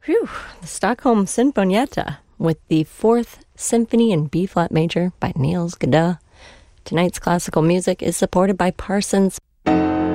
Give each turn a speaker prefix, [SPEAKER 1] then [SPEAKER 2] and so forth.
[SPEAKER 1] Whew, the Stockholm Sinfonietta with the Fourth Symphony in B-flat major by Niels Gade. Tonight's classical music is supported by Parsons